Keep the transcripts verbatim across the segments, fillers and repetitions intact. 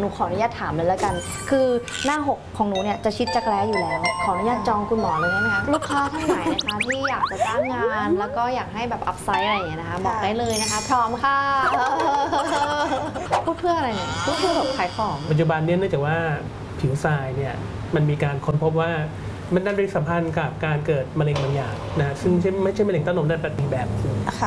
นูขออนุญาตถามเลยแล้วกันคือหน้าหกของหนูเนี่ยจะชิดจักรแร้อยู่แล้วขออนุญาตจองคุณหมอเลยได้ไหมคะลูกค้าท่านไหนนะคะที่อยากจะจ้างงานแล้วก็อยากให้แบบอัพไซด์อะไรอย่างเงี้ยนะคะบอกได้เลยนะคะพร้อมค่ะพูดเพื่ออะไรเนี่ยพูดเพื่อแบบขายของปัจจุบันเนี่ยเนื่องจากว่าผิวทรายเนี่ยมันมีการค้นพบว่ามันได้สัมพันธ์กับการเกิดมะเร็งบางอย่างนะซึ่งไม่ใช่มะเร็งเต้านมได้แบบอีกแบบค่ะ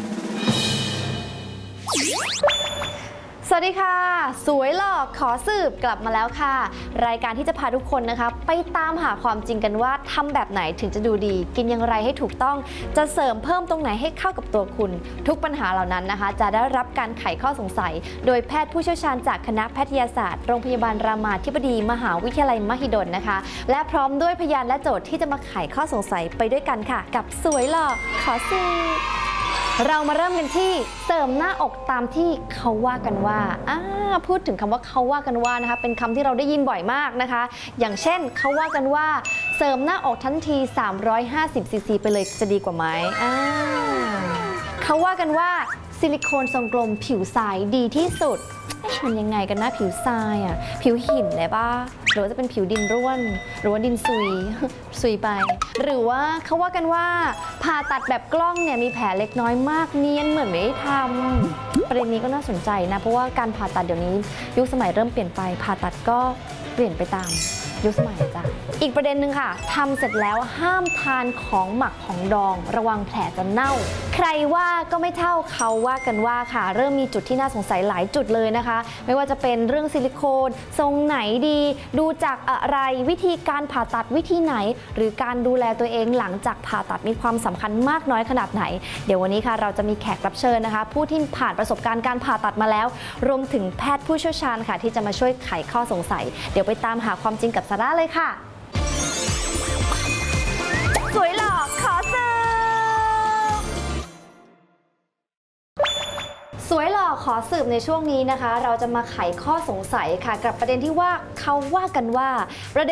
สวัสดีค่ะสวยหลอกขอสืบกลับมาแล้วค่ะรายการที่จะพาทุกคนนะคะไปตามหาความจริงกันว่าทำแบบไหนถึงจะดูดีกินอย่างไรให้ถูกต้องจะเสริมเพิ่มตรงไหนให้เข้ากับตัวคุณทุกปัญหาเหล่านั้นนะคะจะได้รับการไขข้อสงสัยโดยแพทย์ผู้เชี่ยวชาญจากคณะแพทยศาสตร์โรงพยาบาลรามาธิบดีมหาวิทยาลัยมหิดลนะคะและพร้อมด้วยพยานและโจทย์ที่จะมาไขข้อสงสัยไปด้วยกันค่ะกับสวยหลอกขอสืบเรามาเริ่มกันที่เสริมหน้าอกตามที่เขาว่ากันว่าอ่าพูดถึงคำว่าเขาว่ากันว่านะคะเป็นคำที่เราได้ยินบ่อยมากนะคะอย่างเช่นเขาว่ากันว่าเสริมหน้าอกทันทีสามร้อยห้าสิบซีซีไปเลยจะดีกว่าไหมอ่าเขาว่ากันว่าซิลิโคนทรงกลมผิวใสดีที่สุดมันยังไงกันนะผิวทรายอ่ะผิวหินเลยป่ะหรือว่าจะเป็นผิวดินร่วนหรือว่าดินซุยซุยไปหรือว่าเขาว่ากันว่าผ่าตัดแบบกล้องเนี่ยมีแผลเล็กน้อยมากเนียนเหมือนไม่ได้ทำประเด็นนี้ก็น่าสนใจนะเพราะว่าการผ่าตัดเดี๋ยวนี้ยุคสมัยเริ่มเปลี่ยนไปผ่าตัดก็เปลี่ยนไปตามยุคสมัยจ้ะอีกประเด็นหนึ่งค่ะทำเสร็จแล้วห้ามทานของหมักของดองระวังแผลจะเน่าใครว่าก็ไม่เท่าเขาว่ากันว่าค่ะเริ่มมีจุดที่น่าสงสัยหลายจุดเลยนะคะไม่ว่าจะเป็นเรื่องซิลิโคนทรงไหนดีดูจากอะไรวิธีการผ่าตัดวิธีไหนหรือการดูแลตัวเองหลังจากผ่าตัดมีความสำคัญมากน้อยขนาดไหนเดี๋ยววันนี้ค่ะเราจะมีแขกรับเชิญนะคะผู้ที่ผ่านประสบการณ์การผ่าตัดมาแล้วรวมถึงแพทย์ผู้เชี่ยวชาญค่ะที่จะมาช่วยไขข้อสงสัยเดี๋ยวไปตามหาความจริงกับซาร่าเลยค่ะสวยหลอกขอสืบสวยหลอกขอสืบในช่วงนี้นะคะเราจะมาไขข้อสงสัยค่ะกับประเด็นที่ว่าเขาว่ากันว่าประเด็น